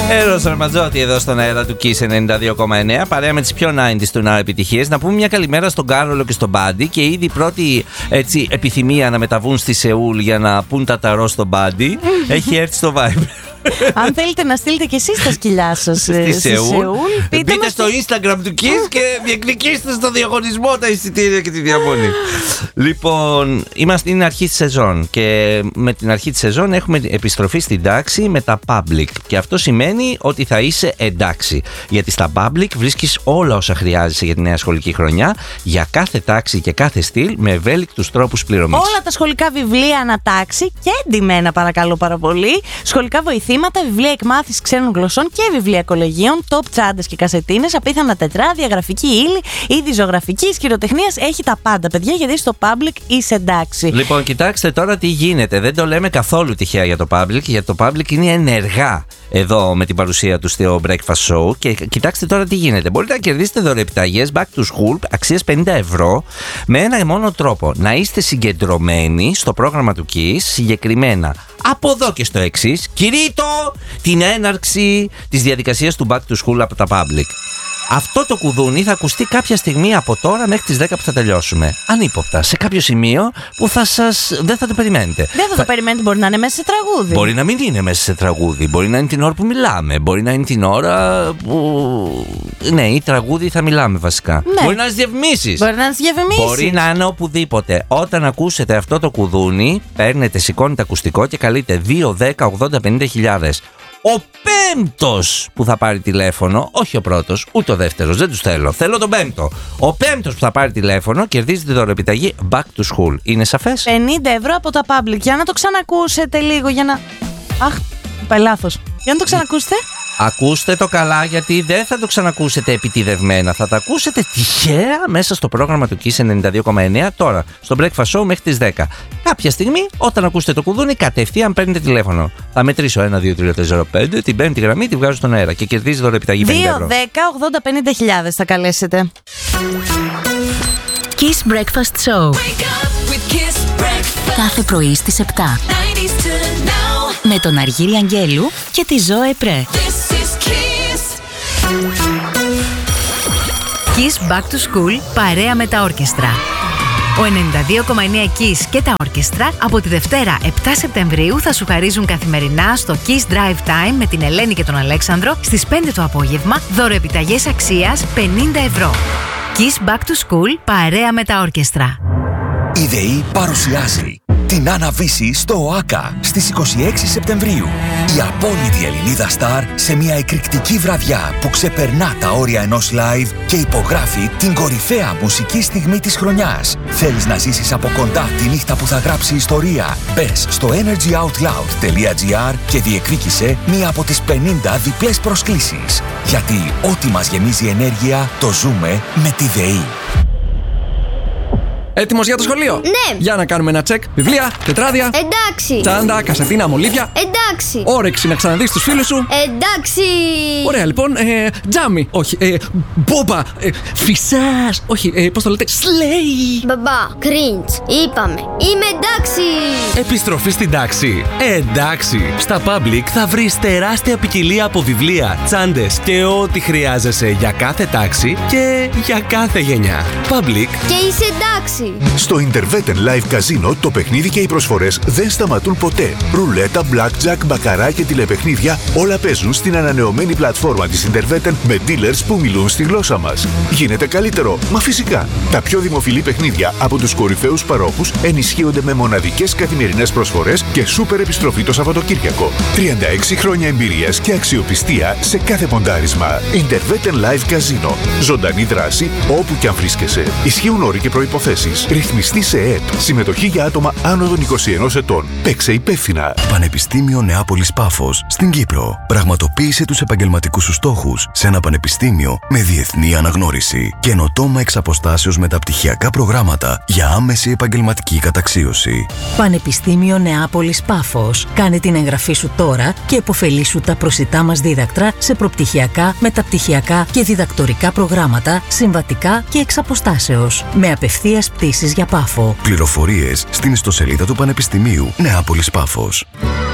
Έρος Ραματζότη εδώ στον αέρα του Kiss 92,9. Παρέα με τις πιο 90's του Now επιτυχίες. Να πούμε μια καλημέρα στον Κάρολο και στον Μπάντι. Και ήδη πρώτη επιθυμία να μεταβούν στη Σεούλ για να πούν τα ταρό στον Μπάντι έχει έρθει στο Viber. Αν θέλετε να στείλετε και εσείς τα σκυλιά σας στη Σεούλ, μπείτε στο Instagram του Kiss και διεκδικήστε στο διαγωνισμό τα εισιτήρια και τη διαμονή. Λοιπόν, είναι αρχή της σεζόν και με την αρχή της σεζόν έχουμε επιστροφή στην τάξη με τα public. Και αυτό σημαίνει ότι θα είσαι εντάξει. Γιατί στα public βρίσκεις όλα όσα χρειάζεσαι για τη νέα σχολική χρονιά, για κάθε τάξη και κάθε στυλ, με ευέλικτους τρόπους πληρωμής. Όλα τα σχολικά βιβλία ανατάξει και εντυμένα, παρακαλώ πάρα πολύ. Σχολικά βοηθήματα, βιβλία εκμάθησης ξένων γλωσσών και βιβλία κολεγίων, top τσάντες και κασετίνες, απίθανα τετράδια, γραφική ύλη, είδη ζωγραφικής, χειροτεχνίας. Έχει τα πάντα, παιδιά, γιατί στο public είσαι εντάξει. Λοιπόν, κοιτάξτε τώρα τι γίνεται. Δεν το λέμε καθόλου τυχαία για το public, γιατί το public είναι ενεργά εδώ με την παρουσία του στο Breakfast Show. Και κοιτάξτε τώρα τι γίνεται. Μπορείτε να κερδίσετε δωρεοπιταγές back to school αξίας 50 ευρώ με ένα μόνο τρόπο. Να είστε συγκεντρωμένοι στο πρόγραμμα του Kiss, συγκεκριμένα από εδώ και στο εξής. Κηρύττω την έναρξη της διαδικασίας του back to school από τα public. Αυτό το κουδούνι θα ακουστεί κάποια στιγμή από τώρα μέχρι τις 10 που θα τελειώσουμε. Ανύποπτα, σε κάποιο σημείο που δεν θα το περιμένετε. Δεν θα το περιμένετε, μπορεί να είναι μέσα σε τραγούδι. Μπορεί να μην είναι μέσα σε τραγούδι. Μπορεί να είναι την ώρα που μιλάμε. Μπορεί να είναι την ώρα που. Ναι, ή τραγούδι θα μιλάμε βασικά. Ναι. Μπορεί να είναι διαφημίσεις. Μπορεί να είναι διαφημίσεις. Μπορεί να είναι οπουδήποτε. Όταν ακούσετε αυτό το κουδούνι, παίρνετε, σηκώνετε ακουστικό και καλείτε 2, 10, 80, 50.000. Ο πέμπτος που θα πάρει τηλέφωνο, όχι ο πρώτος, ούτε ο δεύτερος, δεν τους θέλω. Θέλω τον πέμπτο. Ο πέμπτος που θα πάρει τηλέφωνο κερδίζει τη δωρεοπιταγή back to school. Είναι σαφές? 50 ευρώ από τα public. Για να το ξανακούσετε λίγο, για να. Αχ, είπα λάθος. Για να το ξανακούσετε. Ακούστε το καλά, γιατί δεν θα το ξανακούσετε επιτηδευμένα. Θα τα ακούσετε τυχαία μέσα στο πρόγραμμα του Kiss 92,9 τώρα, στο Breakfast Show μέχρι τις 10. Κάποια στιγμή, όταν ακούσετε το κουδούνι, κατευθείαν παίρνετε τηλέφωνο. Θα μετρήσω 1, 2, 3, 4, 5, την πέμπτη γραμμή τη βγάζω στον αέρα και κερδίζει δωρεοπιταγή 50 ευρώ. 2, 10, 80, 50.000 θα καλέσετε. Kiss Breakfast Show. Κάθε πρωί στις 7. Με τον Αργύρη Αγγέλου και τη Ζώε Πρέ. Kiss Back to School παρέα με τα όρκεστρα. Ο 92,9 Kiss και τα όρκεστρα από τη Δευτέρα 7 Σεπτεμβρίου θα σου χαρίζουν καθημερινά στο Kiss Drive Time με την Ελένη και τον Αλέξανδρο στις 5 το απόγευμα δωρεοπιταγές αξίας 50 ευρώ. Kiss Back to School παρέα με τα όρκεστρα. Η ΔΕΗ παρουσιάζει την Άννα Βύση στο ΟΑΚΑ στις 26 Σεπτεμβρίου. Η απόλυτη Ελληνίδα στάρ σε μια εκρηκτική βραδιά που ξεπερνά τα όρια ενός live και υπογράφει την κορυφαία μουσική στιγμή της χρονιάς. Θέλεις να ζήσεις από κοντά τη νύχτα που θα γράψει ιστορία? Μπες στο energyoutloud.gr και διεκδίκησε μία από τις 50 διπλές προσκλήσεις. Γιατί ό,τι μας γεμίζει ενέργεια το ζούμε με τη ΔΕΗ. Έτοιμος για το σχολείο? Ναι. Για να κάνουμε ένα τσεκ. Βιβλία, τετράδια. Εντάξει. Τσάντα, κασετίνα, μολύβια. Εντάξει. Όρεξη να ξαναδείς τους φίλους σου. Εντάξει. Ωραία, λοιπόν. Τζάμι. Όχι. Μπόμπα. Φυσάς. Όχι. Πώς το λέτε? Σλέι. Μπαμπά, κριντς. Είπαμε. Είμαι εντάξει. Επιστροφή στην τάξη. Εντάξει. Στα Public θα βρεις τεράστια ποικιλία από βιβλία, τσάντες και ό,τι χρειάζεσαι για κάθε τάξη και για κάθε γενιά. Public. Και είσαι εντάξει. Στο Interveten Live Casino το παιχνίδι και οι προσφορές δεν σταματούν ποτέ. Ρουλέτα, blackjack, μπακαρά και τηλεπαιχνίδια όλα παίζουν στην ανανεωμένη πλατφόρμα της Interveten με dealers που μιλούν στη γλώσσα μας. Γίνεται καλύτερο, μα φυσικά. Τα πιο δημοφιλή παιχνίδια από τους κορυφαίους παρόχους ενισχύονται με μοναδικές καθημερινές προσφορές και σούπερ επιστροφή το Σαββατοκύριακο. 36 χρόνια εμπειρίας και αξιοπιστία σε κάθε ποντάρισμα. Interveten Live Casino. Ζωντανή δράση όπου και αν βρίσκεσαι. Ισχύουν όροι και προϋποθέσεις. Ρυθμιστή σε ΕΕΠ. Συμμετοχή για άτομα άνω των 21 ετών. Παίξε υπεύθυνα. Πανεπιστήμιο Νεάπολης Πάφος στην Κύπρο. Πραγματοποίησε τους επαγγελματικούς σου στόχους σε ένα πανεπιστήμιο με διεθνή αναγνώριση. Καινοτόμα εξ αποστάσεως μεταπτυχιακά προγράμματα για άμεση επαγγελματική καταξίωση. Πανεπιστήμιο Νεάπολης Πάφος. Κάνε την εγγραφή σου τώρα και επωφελήσου τα προσιτά μας δίδακτρα σε προπτυχιακά, μεταπτυχιακά και διδακτορικά προγράμματα, συμβατικά και εξ αποστάσεως. Με απευθείας πτήσεις για Πάφο. Πληροφορίες στην ιστοσελίδα του Πανεπιστημίου Νεάπολης Πάφος.